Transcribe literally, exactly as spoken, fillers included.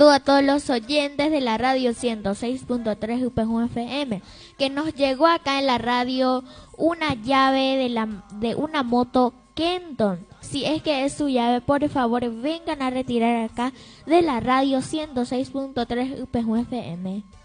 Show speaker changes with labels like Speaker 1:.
Speaker 1: A todos los oyentes de la radio ciento seis punto tres U P J F M, que nos llegó acá en la radio una llave de, la, de una moto Kenton. Si es que es su llave, por favor vengan a retirar acá de la radio ciento seis punto tres U P J F M.